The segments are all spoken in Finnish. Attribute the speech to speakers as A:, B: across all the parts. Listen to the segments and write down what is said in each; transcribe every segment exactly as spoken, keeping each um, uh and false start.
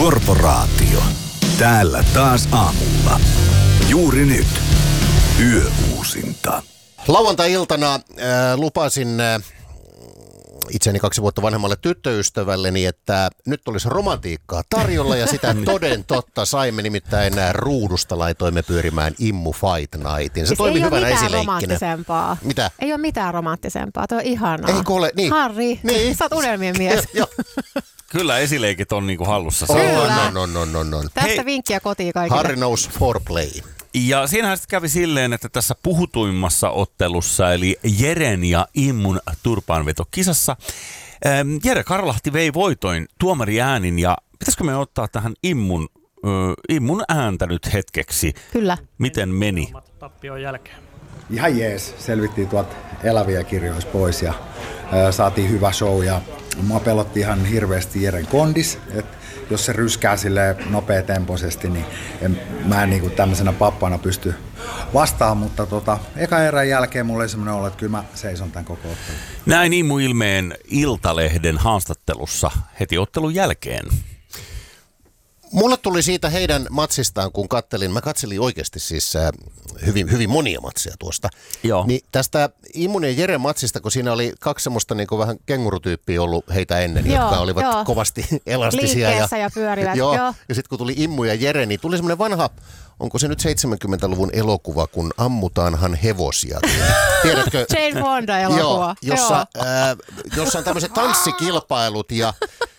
A: Korporaatio. Täällä taas aamulla. Juuri nyt. Yöuusinta.
B: Lauantai-iltana äh, lupasin äh, itseni kaksi vuotta vanhemmalle tyttöystävälleni, että nyt olisi romantiikkaa tarjolla ja sitä toden totta saimme, nimittäin ruudusta laitoimme pyörimään Immu Fight Nightin. Se
C: siis
B: toimi hyvänä esileikkinä.
C: Ei ole mitään romanttisempaa.
B: Mitä?
C: Ei ole mitään romanttisempaa, tuo on ihanaa.
B: Eikö ole? Niin.
C: Harri,
B: niin.
C: Sä oot unelmien mies.
D: Kyllä esileikit on niinku hallussa.
C: Kyllä.
B: No, no, no, no.
C: Tästä
D: Hei.
C: vinkkiä kotiin kaikille.
B: Harri knows foreplay.
D: Ja siinähän sitten kävi silleen, että tässä puhutuimmassa ottelussa, eli Jeren ja Immun turpaanvetokisassa, ähm, Jere Karlahti vei voitoin tuomariäänin, ja pitäisikö me ottaa tähän Immun, äh, Immun ääntä nyt hetkeksi?
C: Kyllä.
D: Miten meni?
E: Tappion jälkeen.
F: Ihan jees. Selvittiin tuolta eläviä kirjoista pois ja ää, saatiin hyvä show ja mua pelotti ihan hirveästi Jeren kondis, että jos se ryskää silleen nopeatempoisesti, niin en, mä en niinku tämmöisenä pappana pysty vastaamaan, mutta tota, eka erän jälkeen mulla oli semmoinen olo, että kyllä mä seison tämän koko ottelun.
D: Näin Immu Ilmeen Iltalehden haastattelussa heti ottelun jälkeen.
B: Mulle tuli siitä heidän matsistaan, kun kattelin, mä katselin oikeasti siis äh, hyvin, hyvin monia matseja tuosta.
D: Joo.
B: Niin tästä Immun ja Jeren matsista, kun siinä oli kaksi semmoista niin kuin vähän kengurutyyppiä ollut heitä ennen,
C: Joo,
B: jotka olivat
C: joo.
B: kovasti elastisia.
C: Liikkeessä ja pyörivät,
B: joo.
C: joo.
B: Ja sitten kun tuli Immu ja Jere, niin tuli semmoinen vanha, onko se nyt seitsemänkymmentäluvun elokuva, kun ammutaanhan hevosia. Tiedätkö?
C: Jane Fonda-elokuva.
B: Joo, jossa, äh, jossa on tämmöiset tanssikilpailut ja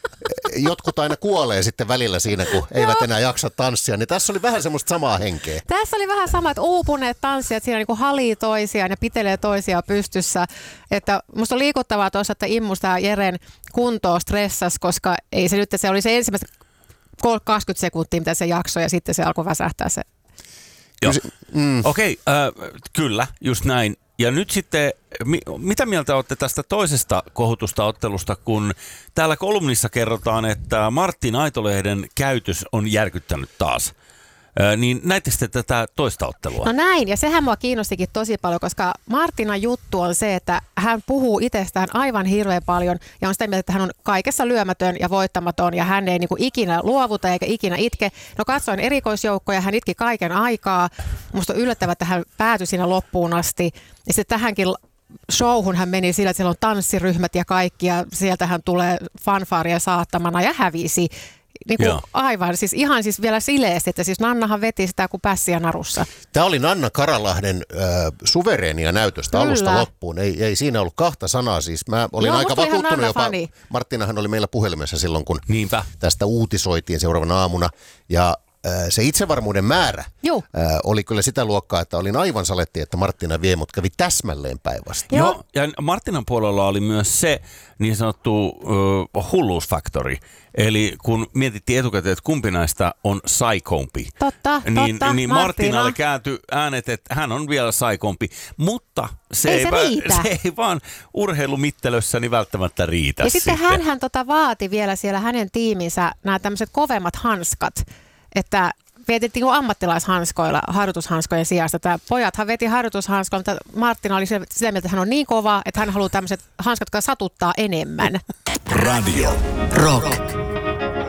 B: jotkut aina kuolee sitten välillä siinä, kun eivät enää jaksa tanssia. Niin tässä oli vähän semmoista samaa henkeä.
C: Tässä oli vähän sama, että uupuneet tanssijat siinä niinku halii toisiaan ja pitelee toisiaan pystyssä. Että musta on liikuttavaa tuossa, että Immusta ja Jeren kuntoa stressasi, koska ei se nyt, se oli se ensimmäistä kaksikymmentä sekuntia, mitä se jaksoi ja sitten se alkoi väsähtää se.
D: Joo. Mm. Okei, okay, äh, kyllä, just näin. Ja nyt sitten, mi- mitä mieltä olette tästä toisesta kohutusta ottelusta, kun täällä kolumnissa kerrotaan, että Martin Aitolehden käytös on järkyttänyt taas. Ö, niin näitte sitten tätä toista ottelua?
C: No näin, ja sehän mua kiinnostikin tosi paljon, koska Martinan juttu on se, että hän puhuu itsestään aivan hirveän paljon ja on sitä mieltä, että hän on kaikessa lyömätön ja voittamaton ja hän ei niinku ikinä luovuta eikä ikinä itke. No katsoin erikoisjoukkoja, hän itki kaiken aikaa. Musta on yllättävää, että hän päätyi siinä loppuun asti. Ja sitten tähänkin showhun hän meni sillä, että siellä on tanssiryhmät ja kaikki ja sieltä hän tulee fanfaaria saattamana ja hävisi. Niin kuin aivan, siis ihan siis vielä sileesti, että siis Nannahan veti sitä kuin pässiä narussa.
B: Tämä oli Nanna Karalahden äh, suvereenia näytöstä Kyllä. alusta loppuun. Ei, ei siinä ollut kahta sanaa. Siis mä olin
C: Joo,
B: aika vakuuttunut jopa.
C: Fani.
B: Marttinahan oli meillä puhelimessa silloin, kun
D: Niinpä.
B: tästä uutisoitiin seuraavana aamuna. Ja äh, se itsevarmuuden määrä äh, oli kyllä sitä luokkaa, että olin aivan saletti, että Marttina vie, mutta kävi täsmälleen päinvastoin.
D: No, ja Marttinan puolella oli myös se niin sanottu uh, hulluusfaktori. Eli kun mietittiin etukäteen, että kumpi näistä on saikompi,
C: totta,
D: niin,
C: totta,
D: niin Marttinalle kääntyi äänet, että hän on vielä saikompi, mutta se ei,
C: ei, se
D: va- se ei vaan urheilumittelössä niin välttämättä riitä.
C: Ja sitten,
D: sitten.
C: hänhän tota vaati vielä siellä hänen tiiminsä nämä tämmöiset kovemmat hanskat, että vietettiin kuin ammattilaishanskoilla harjoitushanskojen sijasta. Tämä pojathan veti harjoitushanskoilla, mutta Marttina oli sitä mieltä, että hän on niin kova, että hän haluaa tämmöiset hanskat, jotka satuttaa enemmän.
A: Radio Rock.